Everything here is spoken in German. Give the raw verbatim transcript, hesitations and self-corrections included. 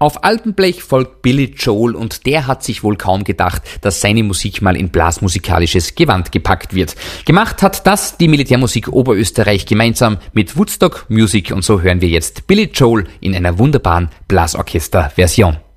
Auf Alpenblech folgt Billy Joel und der hat sich wohl kaum gedacht, dass seine Musik mal in blasmusikalisches Gewand gepackt wird. Gemacht hat das die Militärmusik Oberösterreich gemeinsam mit Woodstock Music und so hören wir jetzt Billy Joel in einer wunderbaren Blasorchester-Version.